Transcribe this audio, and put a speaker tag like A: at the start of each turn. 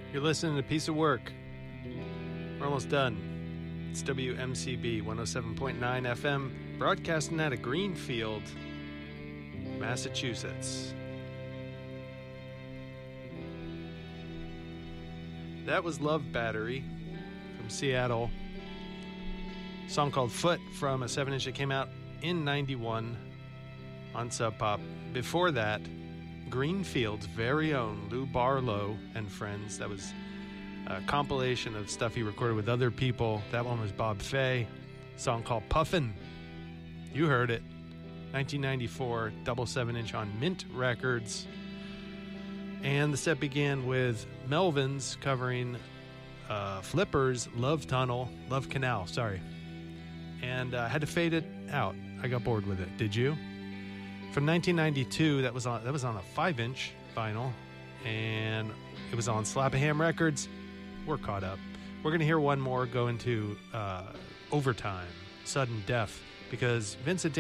A: You're listening to Piece of Work. We're almost done. It's WMCB 107.9 FM, broadcasting out of Greenfield, Massachusetts. That was Love Battery from Seattle. A song called Foot from a 7-inch that came out in 91 on Sub Pop. Before that, Greenfield's very own Lou Barlow and Friends. That was a compilation of stuff he recorded with other people. That one was Bob Fay. A song called Puffin'. You heard it. 1994, double 7-inch on Mint Records. And the set began with Melvins covering Flipper's Love Canal, sorry. And I had to fade it out. I got bored with it. Did you? From 1992, that was on a 5-inch vinyl, and it was on Slap-A-Ham Records. We're caught up. We're going to hear one more go into Overtime, Sudden Death, because Vincent